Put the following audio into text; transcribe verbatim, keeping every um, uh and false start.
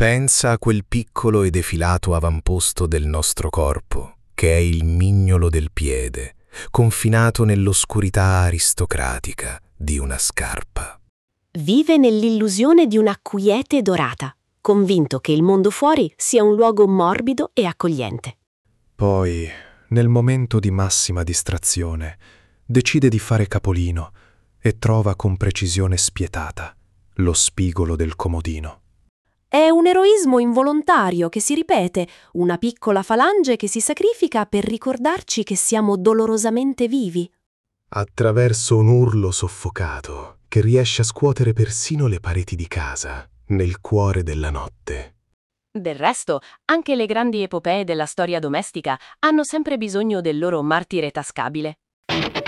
Pensa a quel piccolo e defilato avamposto del nostro corpo, che è il mignolo del piede, confinato nell'oscurità aristocratica di una scarpa. Vive nell'illusione di una quiete dorata, convinto che il mondo fuori sia un luogo morbido e accogliente. Poi, nel momento di massima distrazione, decide di fare capolino e trova con precisione spietata lo spigolo del comodino. È un eroismo involontario che si ripete, una piccola falange che si sacrifica per ricordarci che siamo dolorosamente vivi. Attraverso un urlo soffocato che riesce a scuotere persino le pareti di casa, nel cuore della notte. Del resto, anche le grandi epopee della storia domestica hanno sempre bisogno del loro martire tascabile.